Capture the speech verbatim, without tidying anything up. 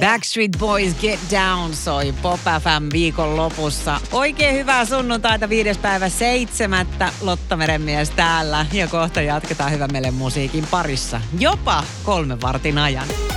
Backstreet Boys Get Down soi Pop F M viikon lopussa. Oikein hyvää sunnuntaita viides päivä seitsemättä. Lotta Merenmies täällä ja kohta jatketaan hyvän mielen musiikin parissa. Jopa kolmen vartin ajan.